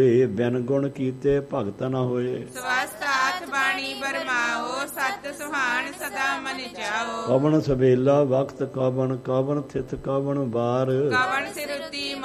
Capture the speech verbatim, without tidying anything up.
ਬਿਨ ਗੁਣ ਕੀਤੇ ਭਗਤ ਨ ਹੋਏ। ਸਵਸਤ ਆਠ ਬਾਣੀ ਬਰਮਾਓ, ਸਤ ਸੁਹਾਣ ਸਦਾ ਮਨ ਜਾਓ। ਕਵਣ ਸਵੇਲਾ ਵਕਤ ਕਵਣ, ਕਵਣ ਥਿਤ ਕਵਣ ਬਾਰ। ਕਵਣ ਸਿਰੁਤੀ